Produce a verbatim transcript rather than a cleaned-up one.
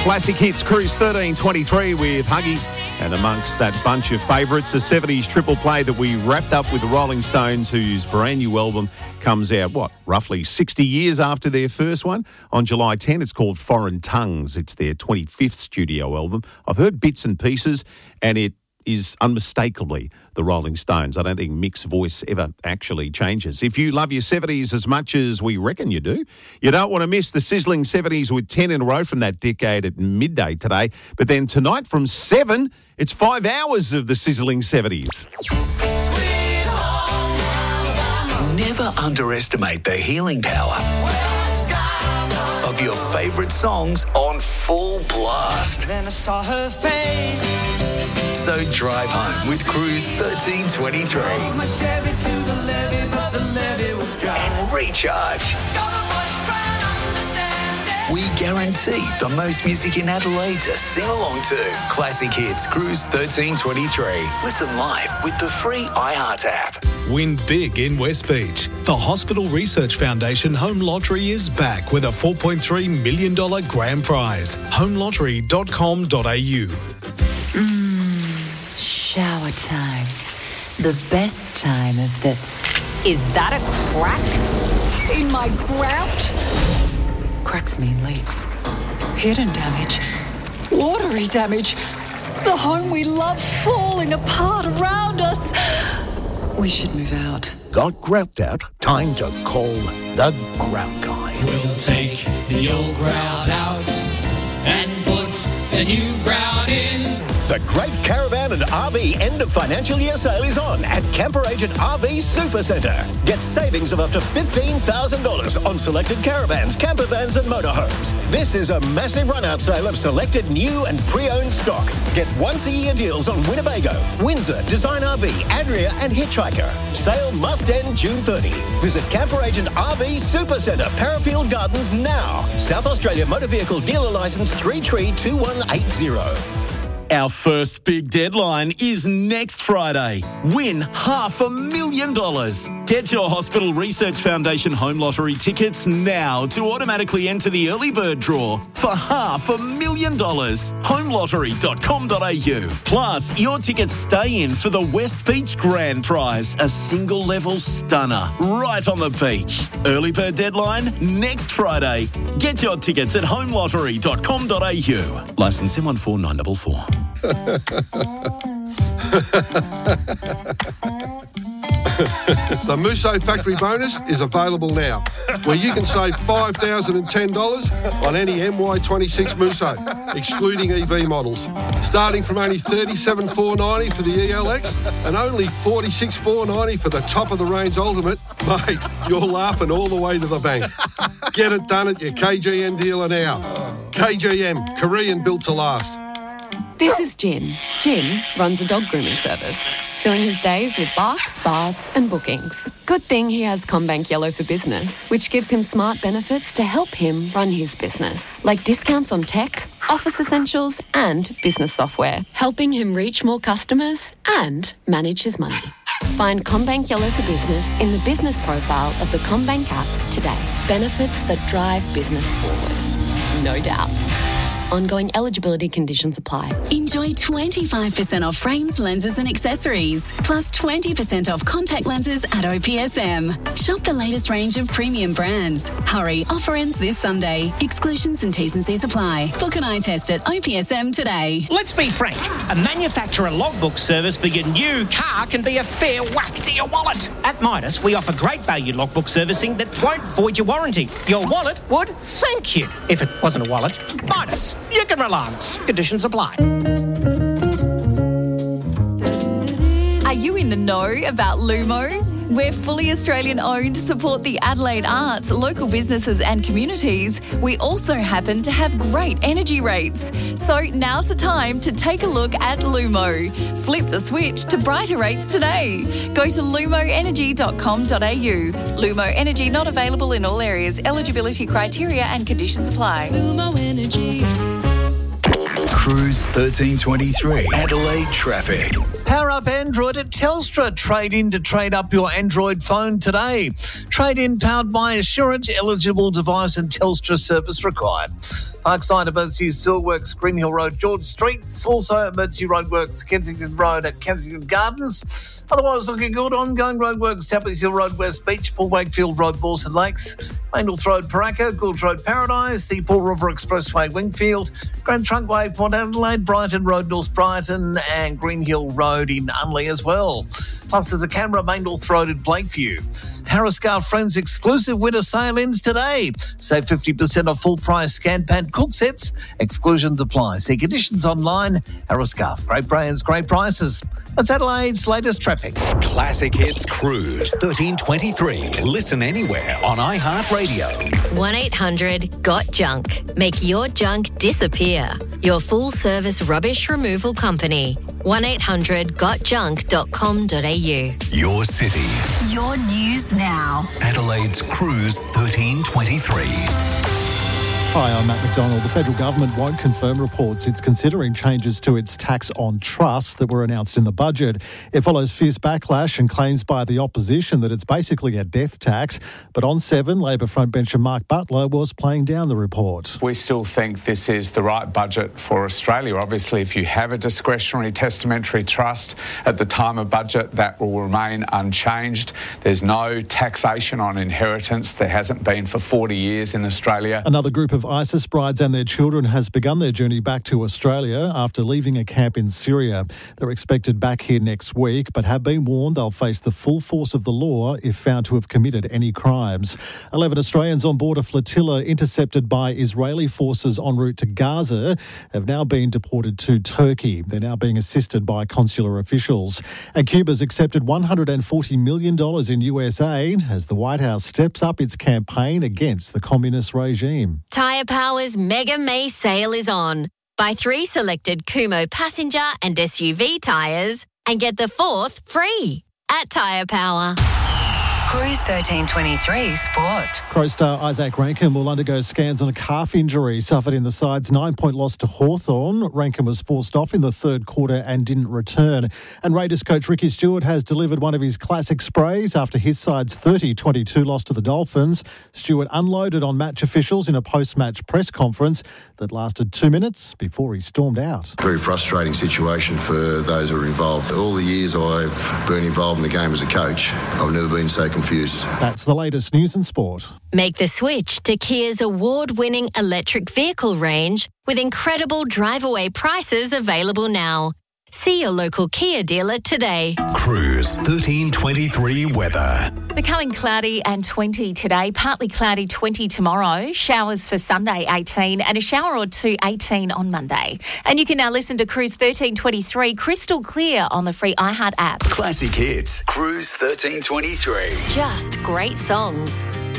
Classic Hits Cruise thirteen twenty-three with Huggy. And amongst that bunch of favourites, a seventies triple play that we wrapped up with the Rolling Stones, whose brand new album comes out, what, roughly sixty years after their first one? On July tenth, it's called Foreign Tongues. It's their twenty-fifth studio album. I've heard bits and pieces, and it is unmistakably the Rolling Stones. I don't think Mick's voice ever actually changes. If you love your seventies as much as we reckon you do, you don't want to miss the sizzling seventies with ten in a row from that decade at midday today. But then tonight from seven, it's five hours of the sizzling seventies. Never underestimate the healing power of your favourite songs on full blast. Then I saw her face. So drive home with Cruise thirteen twenty-three and recharge. We guarantee the most music in Adelaide to sing along to. Classic Hits Cruise thirteen twenty-three. Listen live with the free iHeart app. Win big in West Beach. The Hospital Research Foundation Home Lottery is back with a four point three million dollars grand prize. home lottery dot com dot a u. Shower time. The best time of the... Is that a crack in my grout? Cracks mean leaks. Hidden damage. Watery damage. The home we love falling apart around us. We should move out. Got grout out? Time to call the Grout Guy. We'll take the old grout out and put the new grout in. The Great Caravan and R V end of financial year sale is on at Camper Agent R V Supercentre. Get savings of up to fifteen thousand dollars on selected caravans, camper vans and motorhomes. This is a massive run-out sale of selected new and pre-owned stock. Get once-a-year deals on Winnebago, Windsor, Design R V, Adria and Hitchhiker. Sale must end June thirtieth. Visit Camper Agent R V Supercentre, Parafield Gardens now. South Australia Motor Vehicle Dealer Licence three three two one eight zero. Our first big deadline is next Friday. Win half a million dollars. Get your Hospital Research Foundation Home Lottery tickets now to automatically enter the early bird draw for half a million dollars. home lottery dot com dot a u. Plus, your tickets stay in for the West Beach Grand Prize, a single level stunner right on the beach. Early bird deadline next Friday. Get your tickets at home lottery dot com dot a u. Licence M one four nine four four. The Musso Factory Bonus is available now, where you can save five thousand ten dollars on any M Y twenty-six Musso, excluding E V models. Starting from only thirty-seven thousand four hundred ninety dollars for the E L X and only forty-six thousand four hundred ninety dollars for the top-of-the-range Ultimate. Mate, you're laughing all the way to the bank. Get it done at your K G M dealer now. K G M, Korean built to last. This is Jin. Jin runs a dog grooming service, filling his days with barks, baths and bookings. Good thing he has CommBank Yellow for Business, which gives him smart benefits to help him run his business, like discounts on tech, office essentials and business software, helping him reach more customers and manage his money. Find CommBank Yellow for Business in the business profile of the CommBank app today. Benefits that drive business forward. No doubt. Ongoing eligibility conditions apply. Enjoy twenty-five percent off frames, lenses and accessories, plus twenty percent off contact lenses at O P S M. Shop the latest range of premium brands. Hurry, offer ends this Sunday. Exclusions and T's and C's apply. Book an eye test at O P S M today. Let's be frank. A manufacturer logbook service for your new car can be a fair whack to your wallet. At Midas, we offer great value logbook servicing that won't void your warranty. Your wallet would thank you. If it wasn't a wallet, Midas. You can rely on us. Conditions apply. Are you in the know about Lumo? We're fully Australian owned to support the Adelaide arts, local businesses and communities. We also happen to have great energy rates. So now's the time to take a look at Lumo. Flip the switch to brighter rates today. Go to lumo energy dot com dot a u. Lumo Energy not available in all areas. Eligibility criteria and conditions apply. Lumo Energy. Cruise thirteen twenty-three. Adelaide traffic. Power up Android at Telstra. Trade in to trade up your Android phone today. Trade in powered by Assurance. Eligible device and Telstra service required. Parkside Emergency Sewer Works, Green Hill Road, George Street. Also Emergency Roadworks, Kensington Road at Kensington Gardens. Otherwise looking good. Ongoing roadworks, Tapley's Hill Road, West Beach, Paul Wakefield Road, Mawson Lakes, Maindorf Road, Paraka, Gould Road, Paradise, the Paul River Expressway, Wingfield, Grand Trunkway, Port Adelaide, Brighton Road, North Brighton, and Green Hill Road in Unley as well. Plus, there's a camera, Maindorf Road at Blakeview. Harriscar Friends exclusive winter sale ends today. Save fifty percent off full price scan pant cook sets. Exclusions apply. See conditions online. Harriscar. Great brands, great prices. That's Adelaide's latest traffic. Classic Hits Cruise thirteen twenty-three. Listen anywhere on iHeartRadio. one eight hundred got junk. Make your junk disappear. Your full service rubbish removal company. one eight hundred got junk dot com dot a u. Your city. Your news now. Adelaide's Cruise thirteen twenty-three. Hi, I'm Matt McDonald. The federal government won't confirm reports it's considering changes to its tax on trusts that were announced in the budget. It follows fierce backlash and claims by the opposition that it's basically a death tax. But on seven, Labor frontbencher Mark Butler was playing down the report. We still think this is the right budget for Australia. Obviously, if you have a discretionary testamentary trust at the time of budget, that will remain unchanged. There's no taxation on inheritance. There hasn't been for forty years in Australia. Another group of ISIS brides and their children has begun their journey back to Australia after leaving a camp in Syria. They're expected back here next week, but have been warned they'll face the full force of the law if found to have committed any crimes. Eleven Australians on board a flotilla intercepted by Israeli forces en route to Gaza have now been deported to Turkey. They're now being assisted by consular officials. And Cuba's accepted one hundred forty million dollars in U S aid as the White House steps up its campaign against the communist regime. Tyre Power's Mega May sale is on. Buy three selected Kumho passenger and S U V tyres and get the fourth free at Tyre Power. Cruise thirteen twenty-three Sport. Crow star Isaac Rankin will undergo scans on a calf injury suffered in the side's nine-point loss to Hawthorn. Rankin was forced off in the third quarter and didn't return. And Raiders coach Ricky Stewart has delivered one of his classic sprays after his side's thirty twenty-two loss to the Dolphins. Stewart unloaded on match officials in a post-match press conference that lasted two minutes before he stormed out. Very frustrating situation for those who are involved. All the years I've been involved in the game as a coach, I've never been so confused. That's the latest news and sport. Make the switch to Kia's award-winning electric vehicle range with incredible drive-away prices available now. See your local Kia dealer today. Cruise thirteen twenty-three weather. Becoming cloudy and twenty today, partly cloudy twenty tomorrow, showers for Sunday eighteen and a shower or two eighteen on Monday. And you can now listen to Cruise thirteen twenty-three crystal clear on the free iHeart app. Classic Hits, Cruise thirteen twenty-three. Just great songs.